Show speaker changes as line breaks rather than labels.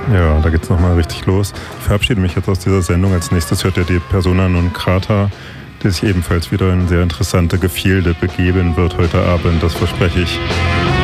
Ja, da geht's nochmal richtig los. Ich verabschiede mich jetzt aus dieser Sendung. Als nächstes hört ihr die Persona non grata, die sich ebenfalls wieder in sehr interessante Gefilde begeben wird heute Abend. Das verspreche ich.